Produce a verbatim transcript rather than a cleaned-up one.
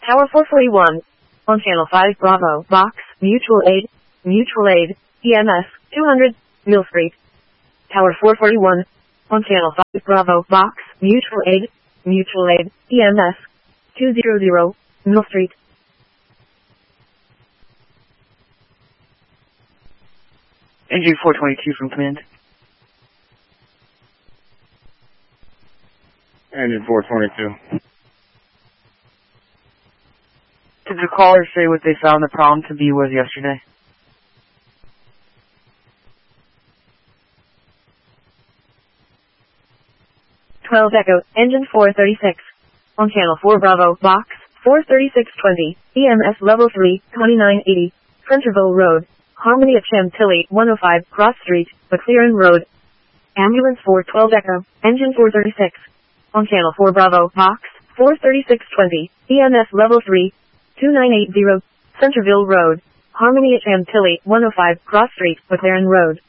Tower four forty-one. On Channel five Bravo, Box, Mutual Aid, Mutual Aid, E M S, two hundred, Mill Street. Tower four forty-one. On Channel five Bravo, Box, Mutual Aid, Mutual Aid, E M S, two hundred, Mill Street. Engine four twenty-two from command. Engine four twenty-two. Did the caller say what they found the problem to be was yesterday? twelve Echo, Engine four thirty-six. On Channel four Bravo, Box, four thirty-six twenty, E M S Level three, twenty-nine eighty, Centerville Road, Harmony at Chantilly, one oh five, Cross Street, McLaren Road. Ambulance four twelve Echo, Engine four thirty-six. On Channel four Bravo, Box, four thirty-six twenty, E M S Level three, twenty-nine eighty, Centerville Road, Harmony at Chantilly, one oh five, Cross Street, McLaren Road.